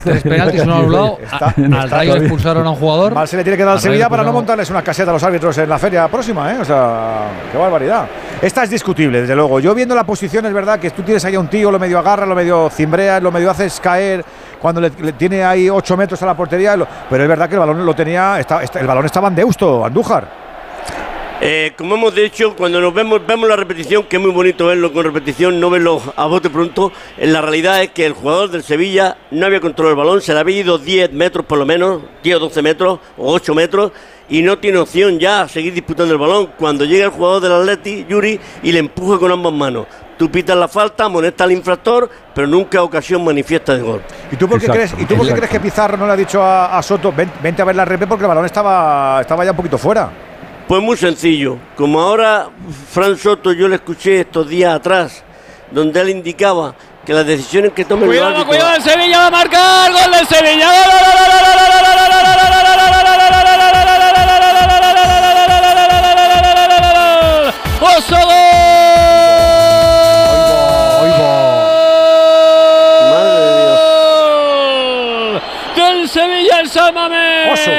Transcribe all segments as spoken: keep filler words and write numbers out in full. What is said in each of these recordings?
Tres penaltis, uno anulado. Está, al está Rayo le expulsaron a un jugador. Mal se le tiene que dar al Sevilla para no montarles una caseta a los árbitros en la feria próxima, ¿eh? O sea, qué barbaridad. Esta es discutible, desde luego. Yo viendo la posición, es verdad que tú tienes ahí a un tío, lo medio agarra, lo medio cimbrea, lo medio haces caer cuando le, le tiene ahí ocho metros a la portería. Lo, pero es verdad que el balón lo tenía, está, está, el balón estaba en Deusto, Andújar. Eh, como hemos dicho, cuando nos vemos vemos la repetición, que es muy bonito verlo con repetición, no verlo a bote pronto, en la realidad es que el jugador del Sevilla no había controlado el balón, se le había ido diez metros por lo menos, diez o doce metros o ocho metros, y no tiene opción ya a seguir disputando el balón. Cuando llega el jugador del Atleti, Yuri, y le empuja con ambas manos. Tú pitas la falta, amonesta al infractor, pero nunca ocasión manifiesta de gol. ¿Y tú por qué, crees, ¿y tú por qué crees que Pizarro no le ha dicho a, a Soto, ven, vente a ver la repe, porque el balón estaba, estaba ya un poquito fuera? Pues muy sencillo, como ahora Fran Soto yo le escuché estos días atrás, donde él indicaba que las decisiones que tome cuidado, el árbitro... Cuidado, el Sevilla va a marcar, gol del Sevilla. ¡Oso, gol! ¡Madre de Dios! Del Sevilla el San Mamés. ¡Oso!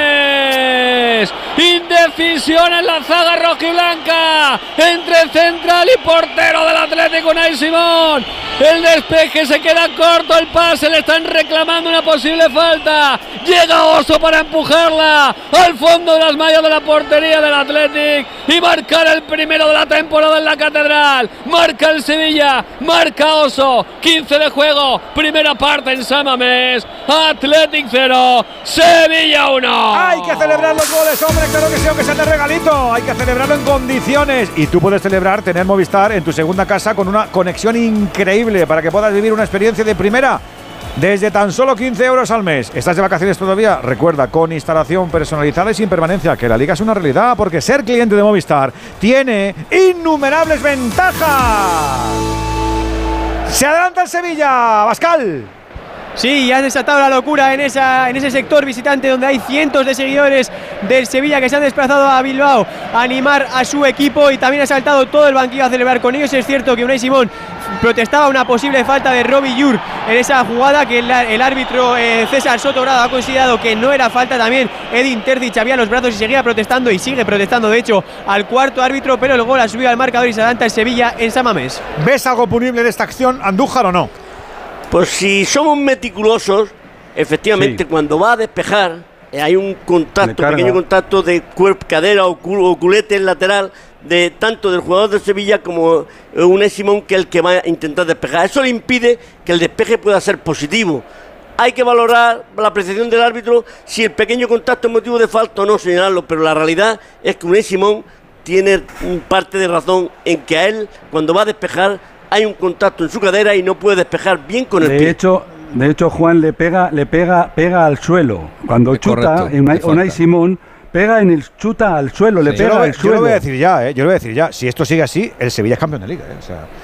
Indecisión en la zaga rojiblanca entre central y portero del Atlético, Unai Simón. El despeje se queda corto, el pase, le están reclamando una posible falta. Llega Oso para empujarla al fondo de las mallas de la portería del Atlético y marcar el primero de la temporada en la Catedral. Marca el Sevilla, marca Oso. quince de juego, primera parte en San Mamés. Atlético cero, Sevilla uno. Hay que celebrar los goles, hombre, claro que sí, aunque sea de regalito. Hay que celebrarlo en condiciones. Y tú puedes celebrar tener Movistar en tu segunda casa con una conexión increíble para que puedas vivir una experiencia de primera desde tan solo quince euros al mes. ¿Estás de vacaciones todavía? Recuerda, con instalación personalizada y sin permanencia, que la liga es una realidad, porque ser cliente de Movistar tiene innumerables ventajas. Se adelanta el Sevilla, Bascal. Sí, ya has desatado la locura en, esa, en ese sector visitante donde hay cientos de seguidores del Sevilla que se han desplazado a Bilbao a animar a su equipo, y también ha saltado todo el banquillo a celebrar con ellos. Es cierto que Unai Simón protestaba una posible falta de Robbie Llur en esa jugada que el, el árbitro eh, César Sotogrado ha considerado que no era falta. También Edin Terzic había los brazos y seguía protestando, y sigue protestando de hecho al cuarto árbitro, pero el gol ha subido al marcador y se adelanta el Sevilla en San Mamés. ¿Ves algo punible de esta acción, Andújar, o no? Pues si somos meticulosos, efectivamente, sí, cuando va a despejar, eh, hay un contacto, pequeño contacto de cuerpo, cadera o, cul o culete lateral de tanto del jugador de Sevilla como eh, Unai Simón, que es el que va a intentar despejar. Eso le impide que el despeje pueda ser positivo. Hay que valorar la apreciación del árbitro si el pequeño contacto es motivo de falta o no, señalarlo, pero la realidad es que Unai Simón tiene parte de razón en que a él, cuando va a despejar, hay un contacto en su cadera y no puede despejar bien con el de pie. Hecho, de hecho, Juan le pega, le pega, pega al suelo. Cuando chuta, Unai, Unai Simón pega en el chuta al suelo, sí, le pega lo, al suelo. Yo lo voy a decir ya, ¿eh? Yo lo voy a decir ya. Si esto sigue así, el Sevilla es campeón de liga, ¿eh? O sea,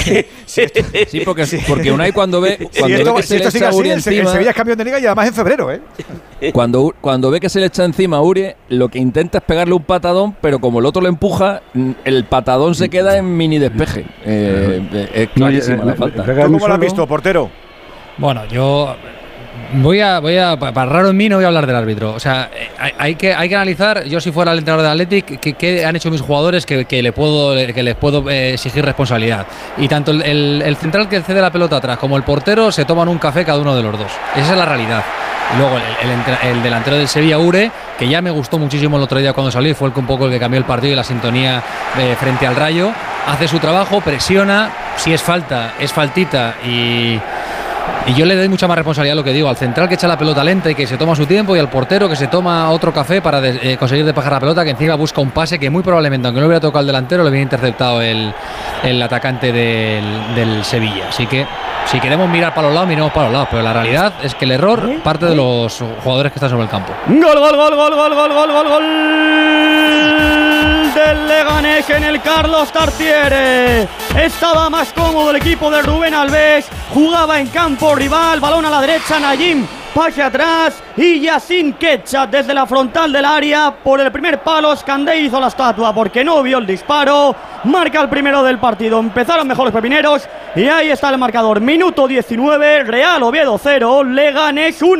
sí, esto, sí, porque, porque Unai cuando ve, cuando si esto, ve que si se esto le sigue echa así, Uri el, encima, el Sevilla es campeón de liga y además en febrero, ¿eh? Cuando, cuando ve que se le echa encima a Uri, lo que intenta es pegarle un patadón, pero como el otro lo empuja, el patadón se queda en mini despeje. Eh, es clarísima la falta. ¿Tú cómo lo has visto, portero? Bueno, yo voy a, voy a, para raro en mí no voy a hablar del árbitro. O sea, hay, hay que, hay que analizar, yo si fuera el entrenador del Athletic, qué, qué han hecho mis jugadores que, que, le puedo, que les puedo eh, exigir responsabilidad. Y tanto el, el, el central que cede la pelota atrás como el portero se toman un café cada uno de los dos. Esa es la realidad. Y luego el, el, el delantero del Sevilla, Ure, que ya me gustó muchísimo el otro día cuando salió y fue el que un poco el que cambió el partido y la sintonía eh, frente al Rayo. Hace su trabajo, presiona, si es falta, es faltita, y, y yo le doy mucha más responsabilidad a lo que digo, al central que echa la pelota lenta y que se toma su tiempo, y al portero que se toma otro café para de, eh, conseguir despejar la pelota, que encima busca un pase que muy probablemente, aunque no hubiera tocado al delantero, lo hubiera interceptado el, el atacante del, del Sevilla. Así que si queremos mirar para los lados, miremos para los lados, pero la realidad es que el error parte de los jugadores que están sobre el campo. Gol, gol, gol, gol, gol, gol, gol, gol, gol del Leganés en el Carlos Tartiere. Estaba más cómodo el equipo de Rubén Alves, jugaba en campo rival, balón a la derecha, Nayim pase atrás y Yacine Ketchup desde la frontal del área por el primer palo. Scandey hizo la estatua porque no vio el disparo. Marca el primero del partido. Empezaron mejor los pepineros y ahí está el marcador. Minuto diecinueve, Real Oviedo cero, Leganés uno.